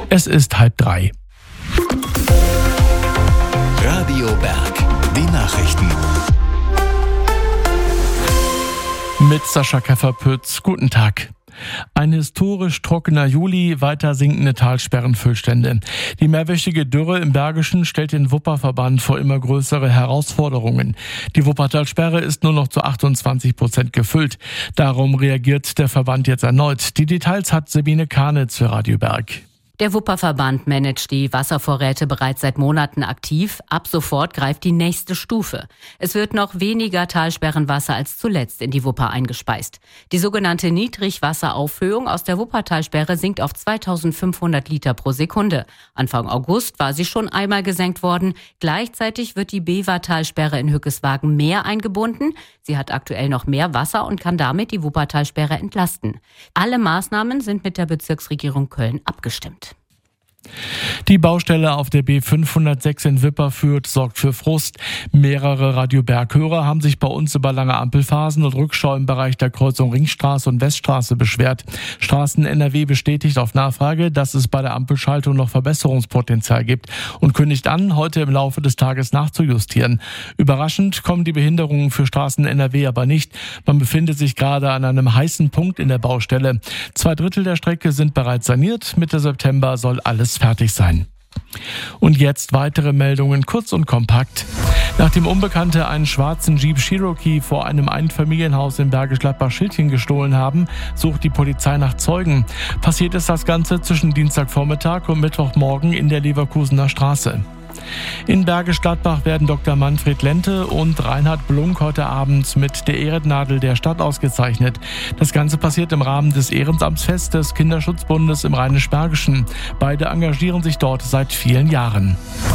Es ist 2:30. Radio Berg, die Nachrichten. Mit Sascha Kefferpütz, guten Tag. Ein historisch trockener Juli, weiter sinkende Talsperrenfüllstände. Die mehrwöchige Dürre im Bergischen stellt den Wupperverband vor immer größere Herausforderungen. Die Wuppertalsperre ist nur noch zu 28% gefüllt. Darum reagiert der Verband jetzt erneut. Die Details hat Sabine Karnitz für Radio Berg. Der Wupperverband managt die Wasservorräte bereits seit Monaten aktiv. Ab sofort greift die nächste Stufe. Es wird noch weniger Talsperrenwasser als zuletzt in die Wupper eingespeist. Die sogenannte Niedrigwasseraufhöhung aus der Wuppertalsperre sinkt auf 2500 Liter pro Sekunde. Anfang August war sie schon einmal gesenkt worden. Gleichzeitig wird die Bevertalsperre in Hückeswagen mehr eingebunden. Sie hat aktuell noch mehr Wasser und kann damit die Wuppertalsperre entlasten. Alle Maßnahmen sind mit der Bezirksregierung Köln abgestimmt. Die Baustelle auf der B506 in Wipperfürth sorgt für Frust. Mehrere Radio Berg-Hörer haben sich bei uns über lange Ampelphasen und Rückstau im Bereich der Kreuzung Ringstraße und Weststraße beschwert. Straßen NRW bestätigt auf Nachfrage, dass es bei der Ampelschaltung noch Verbesserungspotenzial gibt und kündigt an, heute im Laufe des Tages nachzujustieren. Überraschend kommen die Behinderungen für Straßen NRW aber nicht. Man befindet sich gerade an einem heißen Punkt in der Baustelle. 2/3 der Strecke sind bereits saniert. Mitte September soll alles fertig sein. Und jetzt weitere Meldungen, kurz und kompakt. Nachdem Unbekannte einen schwarzen Jeep Cherokee vor einem Einfamilienhaus in Bergisch Gladbach-Schiltchen gestohlen haben, sucht die Polizei nach Zeugen. Passiert ist das Ganze zwischen Dienstagvormittag und Mittwochmorgen in der Leverkusener Straße. In Bergisch Gladbach werden Dr. Manfred Lente und Reinhard Blunk heute Abend mit der Ehrennadel der Stadt ausgezeichnet. Das Ganze passiert im Rahmen des Ehrenamtsfests des Kinderschutzbundes im Rheinisch-Bergischen. Beide engagieren sich dort seit vielen Jahren.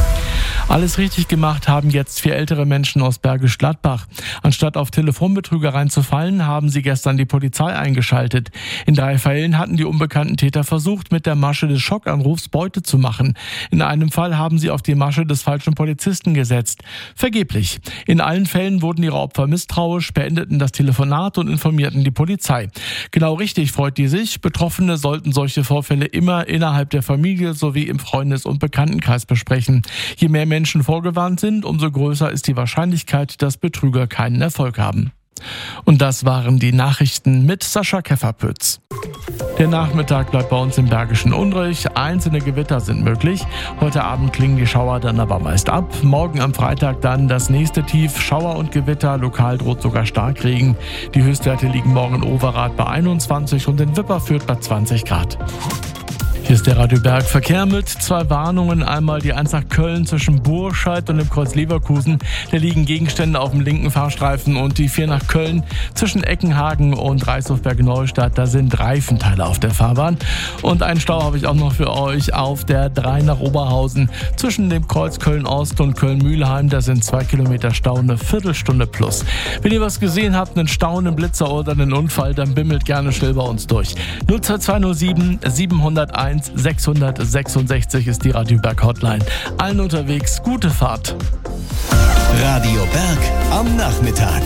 Alles richtig gemacht haben jetzt 4 ältere Menschen aus Bergisch Gladbach. Anstatt auf Telefonbetrügereien zu fallen, haben sie gestern die Polizei eingeschaltet. In 3 Fällen hatten die unbekannten Täter versucht, mit der Masche des Schockanrufs Beute zu machen. In einem Fall haben sie auf die Masche des falschen Polizisten gesetzt. Vergeblich. In allen Fällen wurden ihre Opfer misstrauisch, beendeten das Telefonat und informierten die Polizei. Genau richtig, freut die sich. Betroffene sollten solche Vorfälle immer innerhalb der Familie sowie im Freundes- und Bekanntenkreis besprechen. Je mehr Menschen vorgewarnt sind, umso größer ist die Wahrscheinlichkeit, dass Betrüger keinen Erfolg haben. Und das waren die Nachrichten mit Sascha Kefferpütz. Der Nachmittag bleibt bei uns im Bergischen unruhig. Einzelne Gewitter sind möglich. Heute Abend klingen die Schauer dann aber meist ab. Morgen am Freitag dann das nächste Tief. Schauer und Gewitter, lokal droht sogar Starkregen. Die Höchstwerte liegen morgen in Overath bei 21 und in Wipperfürth bei 20 Grad. Hier ist der Radio Berg Verkehr mit 2 Warnungen. Einmal die 1 nach Köln zwischen Burscheid und dem Kreuz Leverkusen. Da liegen Gegenstände auf dem linken Fahrstreifen. Und die 4 nach Köln zwischen Eckenhagen und Reißhofberg-Neustadt. Da sind Reifenteile auf der Fahrbahn. Und einen Stau habe ich auch noch für euch auf der 3 nach Oberhausen. Zwischen dem Kreuz Köln-Ost und Köln-Mühlheim. Da sind 2 Kilometer Stau, eine Viertelstunde plus. Wenn ihr was gesehen habt, einen Stau, einen Blitzer oder einen Unfall, dann bimmelt gerne schnell bei uns durch. 02207 701 666 ist die Radio Berg Hotline. Allen unterwegs, gute Fahrt. Radio Berg am Nachmittag.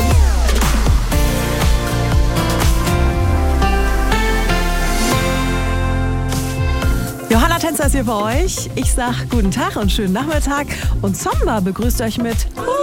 Johanna Tänzer ist hier für euch. Ich sag guten Tag und schönen Nachmittag. Und Zomba begrüßt euch mit